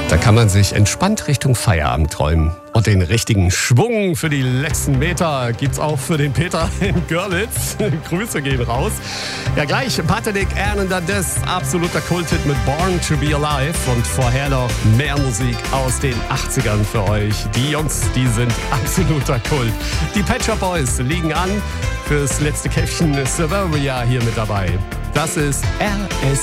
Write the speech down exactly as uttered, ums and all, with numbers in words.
Da kann man sich entspannt Richtung Feierabend träumen. Und den richtigen Schwung für die letzten Meter gibt's auch für den Peter in Görlitz. Grüße gehen raus. Ja, gleich Patrick Hernandez, absoluter Kulthit mit Born to be Alive. Und vorher noch mehr Musik aus den achtzigern für euch. Die Jungs, die sind absoluter Kult. Die Pet Shop Boys liegen an. Fürs letzte Käffchen Suburbia hier mit dabei. Das ist R S